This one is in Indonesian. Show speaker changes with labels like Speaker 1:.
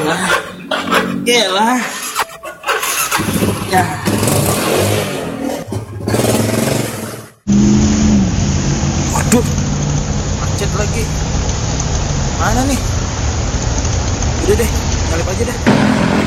Speaker 1: Yalah. Yalah. Ya. Waduh. Macet lagi. Mana nih? Udah deh, nyalip aja deh.